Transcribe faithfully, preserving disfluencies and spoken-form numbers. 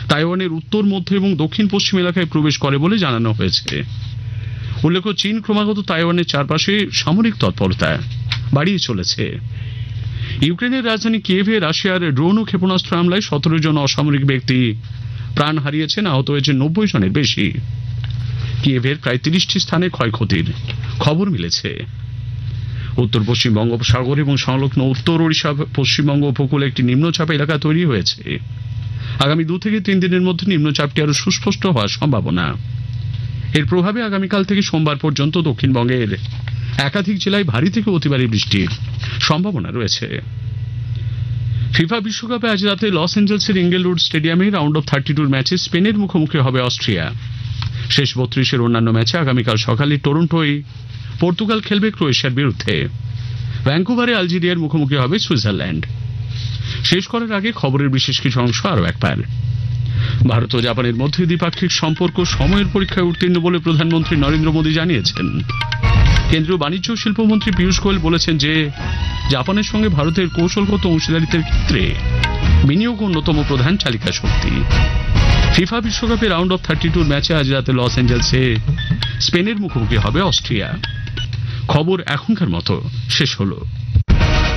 তাইওয়ানের উত্তর মধ্য এবং দক্ষিণ পশ্চিম এলাকায় প্রবেশ করে বলে জানানো হয়েছে। উল্লেখ্য, চীন ক্রমাগত তাইওয়ানের চারপাশে সামরিক তৎপরতা বাড়িয়ে চলেছে। ইউক্রেনের রাজধানী কিয়েভে রাশিয়ার ড্রোন ও ক্ষেপণাস্ত্র হামলায় সতেরো জন অসামরিক ব্যক্তি প্রাণ হারিয়েছেন, আহত হয়েছে নব্বই জনের বেশি। কিয়েভের প্রায় তিরিশটি স্থানে ক্ষয়ক্ষতির খবর মিলেছে। উত্তর পশ্চিম বঙ্গোপসাগর এবং সংলগ্ন উত্তর ওড়িশা পশ্চিমবঙ্গ উপকূলে একটি নিম্নচাপ এলাকা তৈরি হয়েছে। আগামী দু থেকে তিন দিনের মধ্যে নিম্নচাপটি আরো সুস্পষ্ট হওয়ার সম্ভাবনা। এর প্রভাবে আগামীকাল থেকে সোমবার পর্যন্ত দক্ষিণবঙ্গের একাধিক জেলায় ভারী থেকে অতি ভারী বৃষ্টির সম্ভাবনা রয়েছে। ফিফা বিশ্বকাপে আজ রাতে লস অ্যাঞ্জেলসের ইঙ্গেলউড স্টেডিয়ামে রাউন্ড অফ থার্টি টুর ম্যাচে স্পেনের মুখোমুখি হবে অস্ট্রিয়া। শেষ বত্রিশের অন্যান্য ম্যাচে আগামীকাল সকালে টরন্টোয় পর্তুগাল খেলবে ক্রোয়েশিয়ার বিরুদ্ধে। ভ্যাঙ্কুভারে আলজেরিয়ার মুখোমুখি হবে সুইজারল্যান্ড। শেষ করার আগে খবরের বিশেষ কিছু অংশ আরও একবার। ভারত ও জাপানের মধ্যে দ্বিপাক্ষিক সম্পর্ক সময়ের পরীক্ষায় উত্তীর্ণ বলে প্রধানমন্ত্রী নরেন্দ্র মোদী জানিয়েছেন। কেন্দ্রীয় বাণিজ্য ও শিল্পমন্ত্রী পীযূষ গোয়েল বলেছেন যে জাপানের সঙ্গে ভারতের কৌশলগত অংশীদারিত্বের ক্ষেত্রে বিনিয়োগ অন্যতম প্রধান চালিকা শক্তি। ফিফা বিশ্বকাপে রাউন্ড অফ থার্টি টুর ম্যাচে আজ রাতে লস অ্যাঞ্জেলসে স্পেনের মুখোমুখি হবে অস্ট্রিয়া। খবর এখনকার মতো শেষ হলো।